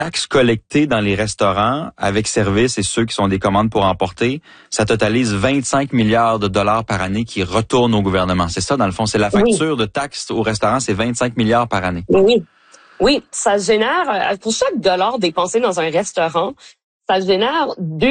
taxes collectées dans les restaurants avec services et ceux qui sont des commandes pour emporter, ça totalise 25 milliards de dollars par année qui retournent au gouvernement. C'est ça, dans le fond, c'est la facture de taxes au restaurant, c'est 25 milliards par année. Oui, ça génère, pour chaque dollar dépensé dans un restaurant, ça génère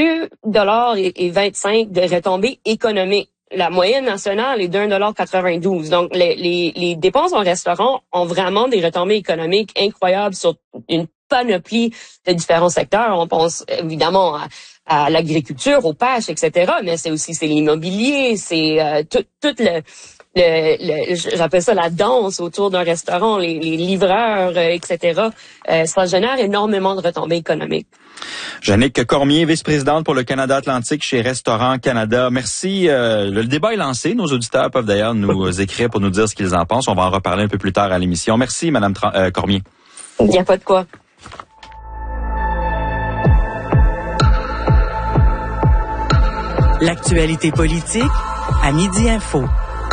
2,25 de retombées économiques. La moyenne nationale est d'1,92 $. Donc, les dépenses en restaurant ont vraiment des retombées économiques incroyables sur une panoplie de différents secteurs. On pense évidemment à l'agriculture, aux pêches, etc. Mais c'est l'immobilier, c'est tout j'appelle ça la danse autour d'un restaurant, les livreurs, etc. Ça génère énormément de retombées économiques. Jannick Cormier, vice-présidente pour le Canada Atlantique chez Restaurant Canada. Merci. Le débat est lancé. Nos auditeurs peuvent d'ailleurs nous écrire pour nous dire ce qu'ils en pensent. On va en reparler un peu plus tard à l'émission. Merci, Madame Cormier. Il n'y a pas de quoi. L'actualité politique à Midi Info.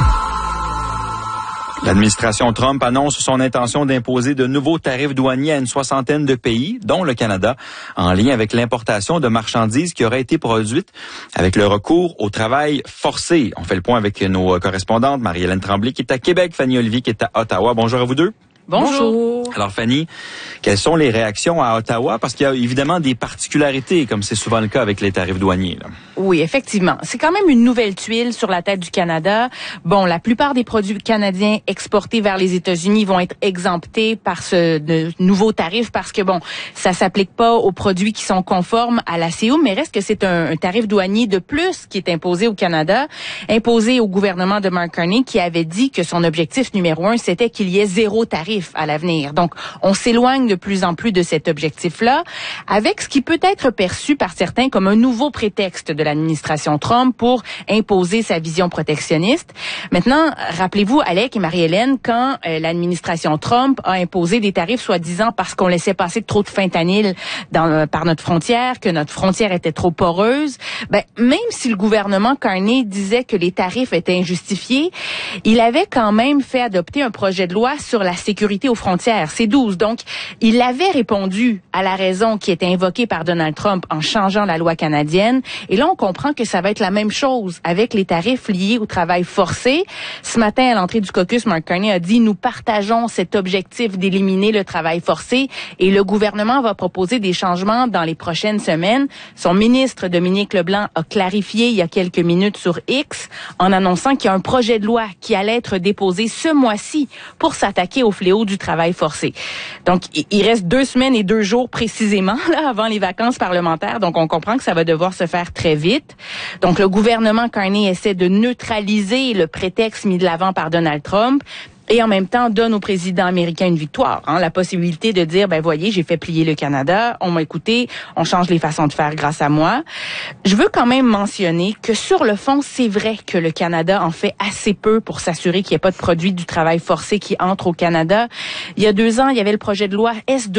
L'administration Trump annonce son intention d'imposer de nouveaux tarifs douaniers à une soixantaine de pays, dont le Canada, en lien avec l'importation de marchandises qui auraient été produites avec le recours au travail forcé. On fait le point avec nos correspondantes, Marie-Hélène Tremblay qui est à Québec, Fanny Olivier qui est à Ottawa. Bonjour à vous deux. Bonjour. Alors Fanny, quelles sont les réactions à Ottawa? Parce qu'il y a évidemment des particularités, comme c'est souvent le cas avec les tarifs douaniers, là. Oui, effectivement. C'est quand même une nouvelle tuile sur la tête du Canada. Bon, la plupart des produits canadiens exportés vers les États-Unis vont être exemptés par ce nouveau tarif parce que, bon, ça s'applique pas aux produits qui sont conformes à l'ACO, mais reste que c'est un tarif douanier de plus qui est imposé au Canada, imposé au gouvernement de Mark Carney qui avait dit que son objectif numéro 1, c'était qu'il y ait zéro tarif à l'avenir. Donc, on s'éloigne de plus en plus de cet objectif-là, avec ce qui peut être perçu par certains comme un nouveau prétexte de l'administration Trump pour imposer sa vision protectionniste. Maintenant, rappelez-vous, Alec et Marie-Hélène, quand l'administration Trump a imposé des tarifs soi-disant parce qu'on laissait passer trop de fentanyl par notre frontière, que notre frontière était trop poreuse, même si le gouvernement Carney disait que les tarifs étaient injustifiés, il avait quand même fait adopter un projet de loi sur la sécurité aux frontières. C'est 12. Donc, il avait répondu à la raison qui était invoquée par Donald Trump en changeant la loi canadienne. Et là, on comprend que ça va être la même chose avec les tarifs liés au travail forcé. Ce matin, à l'entrée du caucus, Mark Carney a dit « Nous partageons cet objectif d'éliminer le travail forcé et le gouvernement va proposer des changements dans les prochaines semaines. » Son ministre, Dominique Leblanc, a clarifié il y a quelques minutes sur X en annonçant qu'il y a un projet de loi qui allait être déposé ce mois-ci pour s'attaquer au fléau du travail forcé. Donc, il reste 2 semaines et 2 jours précisément là avant les vacances parlementaires. Donc, on comprend que ça va devoir se faire très vite. Donc, le gouvernement Carney essaie de neutraliser le prétexte mis de l'avant par Donald Trump et en même temps donne au président américain une victoire, la possibilité de dire, voyez, j'ai fait plier le Canada, on m'a écouté, on change les façons de faire grâce à moi. Je veux quand même mentionner que sur le fond, c'est vrai que le Canada en fait assez peu pour s'assurer qu'il n'y ait pas de produits du travail forcé qui entrent au Canada. Il y a 2 ans, il y avait le projet de loi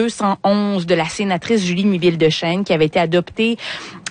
S-211 de la sénatrice Julie Miville-Deschênes qui avait été adopté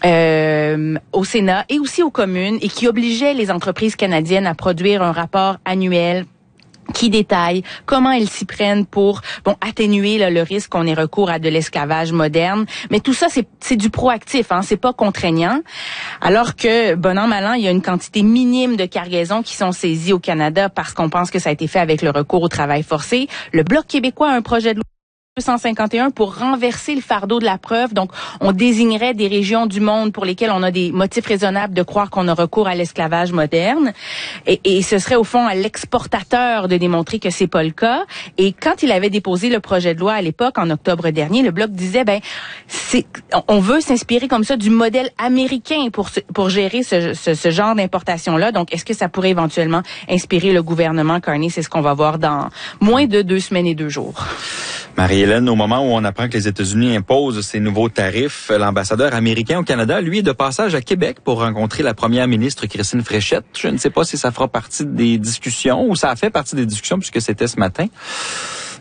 au Sénat et aussi aux communes et qui obligeait les entreprises canadiennes à produire un rapport annuel qui détaille comment elles s'y prennent pour atténuer le risque qu'on ait recours à de l'esclavage moderne. Mais tout ça, c'est du proactif, c'est pas contraignant. Alors que, bon an, mal an, il y a une quantité minime de cargaisons qui sont saisies au Canada parce qu'on pense que ça a été fait avec le recours au travail forcé. Le Bloc québécois a un projet de loi 251 pour renverser le fardeau de la preuve. Donc, on désignerait des régions du monde pour lesquelles on a des motifs raisonnables de croire qu'on a recours à l'esclavage moderne. Et ce serait au fond à l'exportateur de démontrer que c'est pas le cas. Et quand il avait déposé le projet de loi à l'époque, en octobre dernier, le Bloc disait, on veut s'inspirer comme ça du modèle américain pour gérer ce genre d'importation-là. Donc, est-ce que ça pourrait éventuellement inspirer le gouvernement Carney? C'est ce qu'on va voir dans moins de 2 semaines et 2 jours. Marie-Hélène, au moment où on apprend que les États-Unis imposent ces nouveaux tarifs, l'ambassadeur américain au Canada, lui, est de passage à Québec pour rencontrer la première ministre Christine Fréchette. Je ne sais pas si ça fera partie des discussions ou ça a fait partie des discussions puisque c'était ce matin.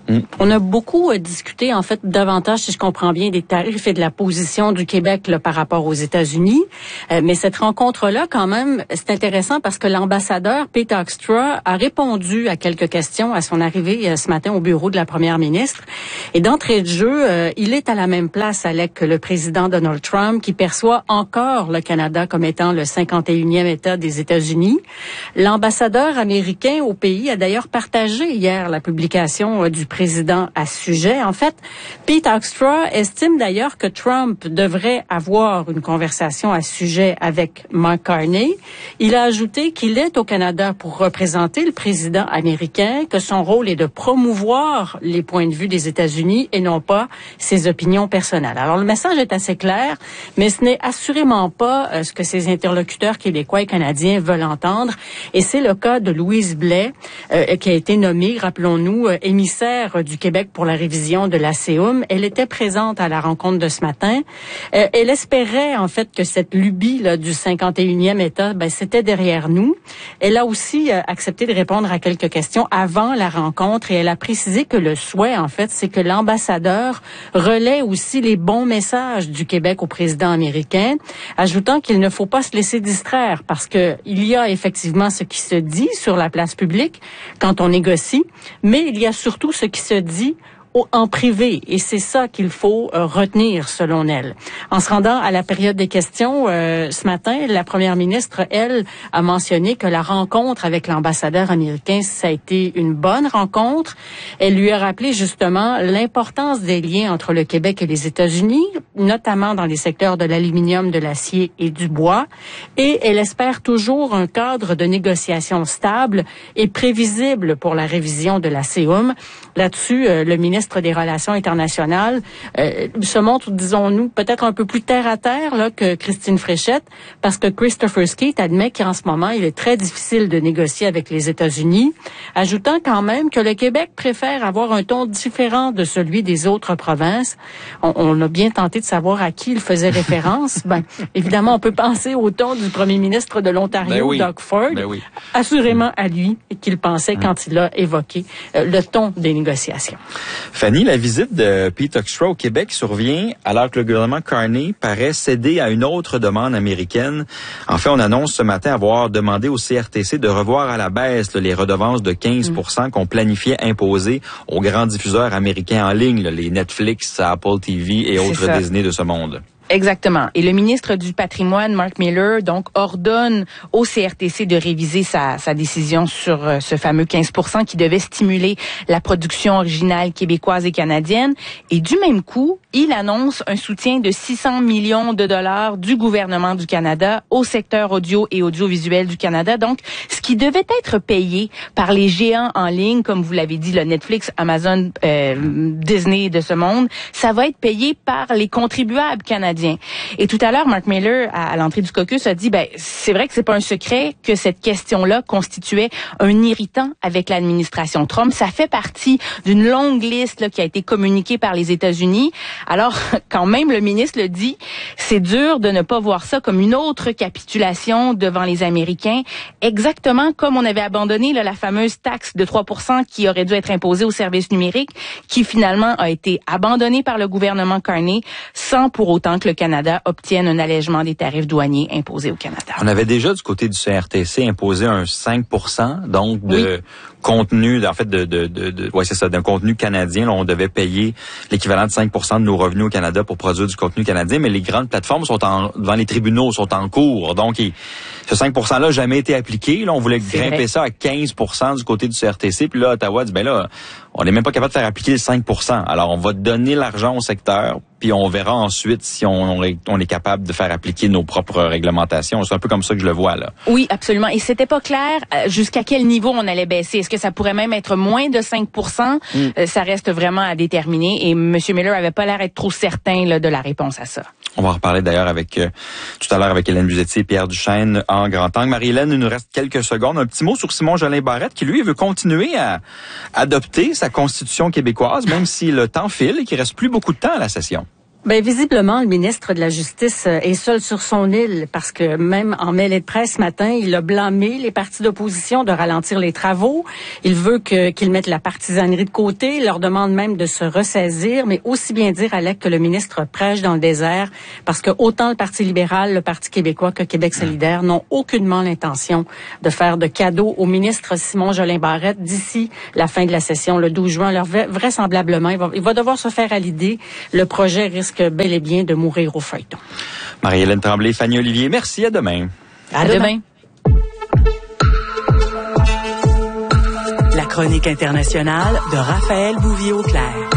On a beaucoup discuté, en fait, davantage, si je comprends bien, des tarifs et de la position du Québec là, par rapport aux États-Unis. Mais cette rencontre-là, quand même, c'est intéressant parce que l'ambassadeur Pete Hoekstra a répondu à quelques questions à son arrivée ce matin au bureau de la première ministre. Et d'entrée de jeu, il est à la même place avec le président Donald Trump qui perçoit encore le Canada comme étant le 51e État des États-Unis. L'ambassadeur américain au pays a d'ailleurs partagé hier la publication du président à ce sujet. En fait, Pete Hoekstra estime d'ailleurs que Trump devrait avoir une conversation à ce sujet avec Mark Carney. Il a ajouté qu'il est au Canada pour représenter le président américain, que son rôle est de promouvoir les points de vue des États-Unis et non pas ses opinions personnelles. Alors, le message est assez clair, mais ce n'est assurément pas ce que ses interlocuteurs québécois et canadiens veulent entendre. Et c'est le cas de Louise Blais, qui a été nommée, rappelons-nous, émissaire du Québec pour la révision de la CEUM. Elle était présente à la rencontre de ce matin. Elle espérait, en fait, que cette lubie là, du 51e État, c'était derrière nous. Elle a aussi accepté de répondre à quelques questions avant la rencontre et elle a précisé que le souhait, en fait, c'est que l'ambassadeur relaie aussi les bons messages du Québec au président américain, ajoutant qu'il ne faut pas se laisser distraire parce que il y a effectivement ce qui se dit sur la place publique quand on négocie, mais il y a surtout ce qui se dit en privé, et c'est ça qu'il faut retenir selon elle. En se rendant à la période des questions ce matin, la première ministre, elle, a mentionné que la rencontre avec l'ambassadeur américain, ça a été une bonne rencontre. Elle lui a rappelé justement l'importance des liens entre le Québec et les États-Unis, notamment dans les secteurs de l'aluminium, de l'acier et du bois, et elle espère toujours un cadre de négociation stable et prévisible pour la révision de la CEUM. Là-dessus, le ministre des Relations internationales se montre, disons-nous, peut-être un peu plus terre à terre là, que Christine Fréchette, parce que Christopher Skeete admet qu'en ce moment, il est très difficile de négocier avec les États-Unis, ajoutant quand même que le Québec préfère avoir un ton différent de celui des autres provinces. On a bien tenté de savoir à qui il faisait référence. Évidemment, on peut penser au ton du premier ministre de l'Ontario, Doug Ford, assurément à lui qu'il pensait quand il a évoqué le ton des négociations. Fanny, la visite de Pete Hoekstra au Québec survient alors que le gouvernement Carney paraît céder à une autre demande américaine. En fait, on annonce ce matin avoir demandé au CRTC de revoir à la baisse les redevances de 15% qu'on planifiait imposer aux grands diffuseurs américains en ligne, les Netflix, Apple TV et autres Disney de ce monde. Exactement. Et le ministre du Patrimoine, Mark Miller, donc, ordonne au CRTC de réviser sa décision sur ce fameux 15% qui devait stimuler la production originale québécoise et canadienne. Et du même coup, il annonce un soutien de 600 millions de dollars du gouvernement du Canada au secteur audio et audiovisuel du Canada. Donc, ce qui devait être payé par les géants en ligne, comme vous l'avez dit, le Netflix, Amazon, Disney de ce monde, ça va être payé par les contribuables canadiens. Et tout à l'heure, Mark Miller, à l'entrée du caucus, a dit, c'est vrai que c'est pas un secret que cette question-là constituait un irritant avec l'administration Trump. Ça fait partie d'une longue liste là, qui a été communiquée par les États-Unis. Alors, quand même, le ministre le dit, c'est dur de ne pas voir ça comme une autre capitulation devant les Américains, exactement comme on avait abandonné là, la fameuse taxe de 3% qui aurait dû être imposée aux services numériques, qui finalement a été abandonnée par le gouvernement Carney, sans pour autant que le Canada obtienne un allègement des tarifs douaniers imposés au Canada. On avait déjà du côté du CRTC imposé un 5%, donc de contenu, en fait, d'un contenu canadien. Là, on devait payer l'équivalent de 5% de nos revenus au Canada pour produire du contenu canadien, mais les grandes plateformes sont devant les tribunaux, sont en cours. Donc, ce 5%-là n'a jamais été appliqué. Là, on voulait grimper ça à 15% du côté du CRTC. Puis là, Ottawa dit, on n'est même pas capable de faire appliquer le 5%. Alors, on va donner l'argent au secteur, puis on verra ensuite si on est capable de faire appliquer nos propres réglementations. C'est un peu comme ça que je le vois, là. Oui, absolument. Et c'était pas clair jusqu'à quel niveau on allait baisser. Est-ce que ça pourrait même être moins de 5%? Ça reste vraiment à déterminer. Et M. Miller avait pas l'air d'être trop certain là, de la réponse à ça. On va en reparler d'ailleurs tout à l'heure avec Hélène Buzetier et Pierre Duchesne en grand angle. Marie-Hélène, il nous reste quelques secondes. Un petit mot sur Simon-Jolin Barrette qui, lui, veut continuer à adopter sa constitution québécoise, même si le temps file et qu'il reste plus beaucoup de temps à la session. Ben visiblement, le ministre de la Justice est seul sur son île parce que même en mêlée de presse ce matin, il a blâmé les partis d'opposition de ralentir les travaux. Il veut qu'ils mettent la partisanerie de côté. Il leur demande même de se ressaisir, mais aussi bien dire, Alec, que le ministre prêche dans le désert parce que autant le Parti libéral, le Parti québécois que Québec solidaire n'ont aucunement l'intention de faire de cadeaux au ministre Simon Jolin Barrette d'ici la fin de la session, le 12 juin. Alors vraisemblablement, il va devoir se faire à l'idée. Le projet risque bel et bien de mourir au feuilleton. Marie-Hélène Tremblay, Fanny Olivier, merci, à demain. À demain. La chronique internationale de Raphaël Bouvier-Auclair.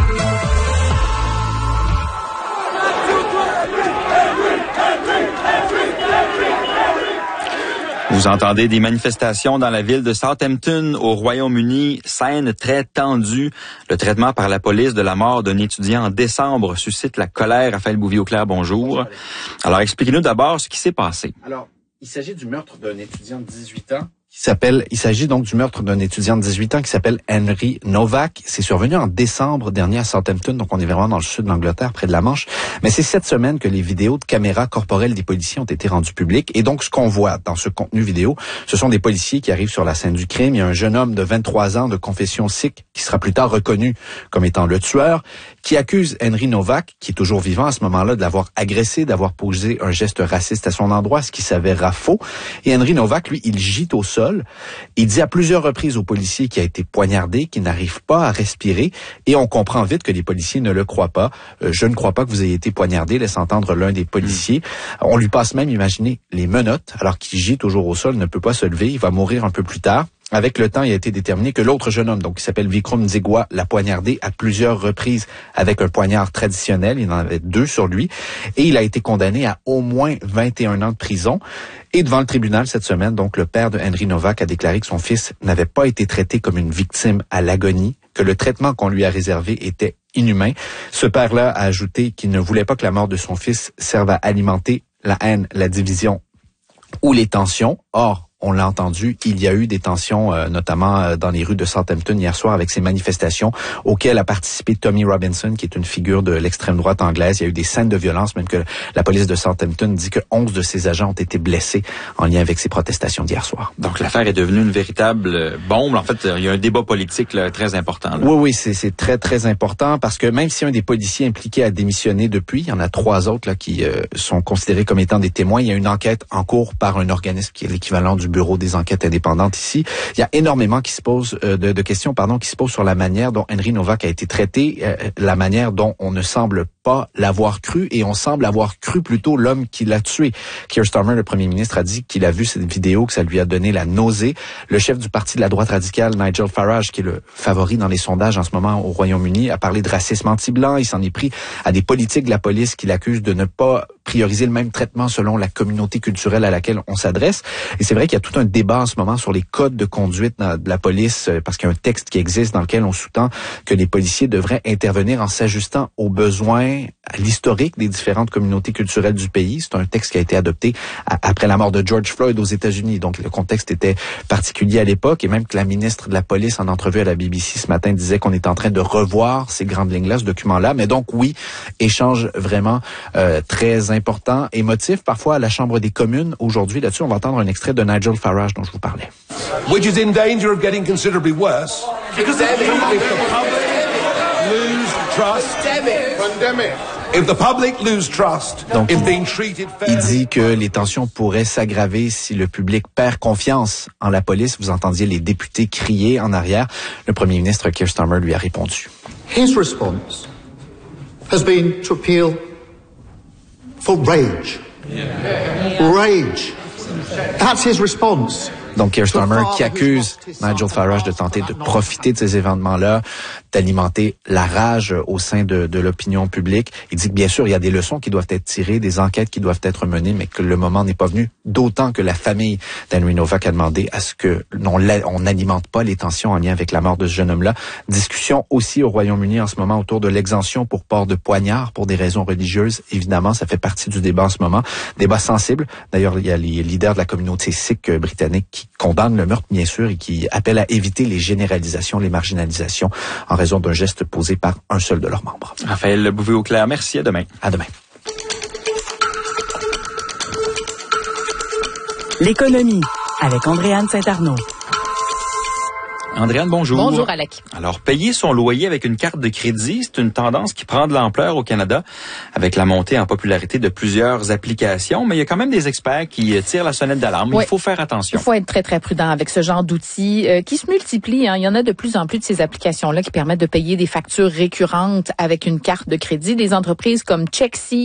Vous entendez des manifestations dans la ville de Southampton au Royaume-Uni, scène très tendue. Le traitement par la police de la mort d'un étudiant en décembre suscite la colère. Raphaël Bouvier-Auclair, bonjour. Alors, expliquez-nous d'abord ce qui s'est passé. Alors, il s'agit du meurtre d'un étudiant de 18 ans. Il s'agit donc du meurtre d'un étudiant de 18 ans qui s'appelle Henry Novak. C'est survenu en décembre dernier à Southampton, donc on est vraiment dans le sud de l'Angleterre, près de la Manche. Mais c'est cette semaine que les vidéos de caméras corporelles des policiers ont été rendues publiques. Et donc, ce qu'on voit dans ce contenu vidéo, ce sont des policiers qui arrivent sur la scène du crime. Il y a un jeune homme de 23 ans de confession sikh qui sera plus tard reconnu comme étant le tueur, qui accuse Henry Novak, qui est toujours vivant à ce moment-là, de l'avoir agressé, d'avoir posé un geste raciste à son endroit, ce qui s'avérera faux. Et Henry Novak, lui, il gîte au sol. Il dit à plusieurs reprises aux policiers qu'il a été poignardé, qu'il n'arrive pas à respirer, et on comprend vite que les policiers ne le croient pas. Je ne crois pas que vous ayez été poignardé, laisse entendre l'un des policiers. On lui passe même, imaginez, les menottes, alors qu'il gît toujours au sol, ne peut pas se lever, il va mourir un peu plus tard. Avec le temps, il a été déterminé que l'autre jeune homme, donc qui s'appelle Vikram Dzigwa, l'a poignardé à plusieurs reprises avec un poignard traditionnel. Il en avait 2 sur lui. Et il a été condamné à au moins 21 ans de prison. Et devant le tribunal cette semaine, donc le père de Henry Novak a déclaré que son fils n'avait pas été traité comme une victime à l'agonie, que le traitement qu'on lui a réservé était inhumain. Ce père-là a ajouté qu'il ne voulait pas que la mort de son fils serve à alimenter la haine, la division ou les tensions. Or, on l'a entendu, il y a eu des tensions, notamment dans les rues de Southampton hier soir avec ces manifestations auxquelles a participé Tommy Robinson, qui est une figure de l'extrême droite anglaise. Il y a eu des scènes de violence, même que la police de Southampton dit que 11 de ses agents ont été blessés en lien avec ces protestations d'hier soir. Donc l'affaire est devenue une véritable bombe. En fait, il y a un débat politique là, très important. Là. Oui, c'est très, très important parce que même si un des policiers impliqués a démissionné depuis, il y en a 3 autres là qui sont considérés comme étant des témoins. Il y a une enquête en cours par un organisme qui est l'équivalent du Bureau des enquêtes indépendantes ici. Il y a énormément qui se pose de questions qui se posent sur la manière dont Henry Novak a été traité, la manière dont on ne semble pas l'avoir cru et on semble avoir cru plutôt l'homme qui l'a tué. Keir Starmer, le premier ministre, a dit qu'il a vu cette vidéo, que ça lui a donné la nausée. Le chef du parti de la droite radicale, Nigel Farage, qui est le favori dans les sondages en ce moment au Royaume-Uni, a parlé de racisme anti-blanc. Il s'en est pris à des politiques de la police qui l'accusent de ne pas prioriser le même traitement selon la communauté culturelle à laquelle on s'adresse. Et c'est vrai qu'il y a tout un débat en ce moment sur les codes de conduite de la police, parce qu'il y a un texte qui existe dans lequel on sous-tend que les policiers devraient intervenir en s'ajustant aux besoins, à l'historique des différentes communautés culturelles du pays. C'est un texte qui a été adopté après la mort de George Floyd aux États-Unis. Donc le contexte était particulier à l'époque, et même que la ministre de la Police, en entrevue à la BBC ce matin, disait qu'on est en train de revoir ces grandes lignes-là, ce document-là. Mais donc oui, échange vraiment très important, émotif parfois à la Chambre des communes. Aujourd'hui, là-dessus, on va entendre un extrait de Nigel Farage dont je vous parlais. Which is in danger of getting considerably worse. Because if the public lose trust, if the public lose trust, donc, if being treated fairly. Il dit que les tensions pourraient s'aggraver si le public perd confiance en la police. Vous entendiez les députés crier en arrière. Le premier ministre Keir Starmer lui a répondu. His response has been to appeal for rage. Rage. That's his response. Donc, Keir Starmer qui accuse Nigel Farage de tenter de profiter de ces événements-là, d'alimenter la rage au sein de l'opinion publique. Il dit que bien sûr, il y a des leçons qui doivent être tirées, des enquêtes qui doivent être menées, mais que le moment n'est pas venu, d'autant que la famille d'Henry Novak a demandé à ce que on n'alimente pas les tensions en lien avec la mort de ce jeune homme-là. Discussion aussi au Royaume-Uni en ce moment autour de l'exemption pour port de poignard pour des raisons religieuses. Évidemment, ça fait partie du débat en ce moment. Débat sensible. D'ailleurs, il y a les leaders de la communauté sikh britannique qui condamnent le meurtre, bien sûr, et qui appellent à éviter les généralisations, les marginalisations en raison d'un geste posé par un seul de leurs membres. Raphaël Bouvier-Auclair, merci. À demain. À demain. L'économie avec Andréane Saint-Arnaud. Andréane, bonjour. Bonjour, Alec. Alors, payer son loyer avec une carte de crédit, c'est une tendance qui prend de l'ampleur au Canada avec la montée en popularité de plusieurs applications, mais il y a quand même des experts qui tirent la sonnette d'alarme. Oui. Il faut faire attention. Il faut être très, très prudent avec ce genre d'outils qui se multiplient. Il y en a de plus en plus de ces applications-là qui permettent de payer des factures récurrentes avec une carte de crédit. Des entreprises comme Chexi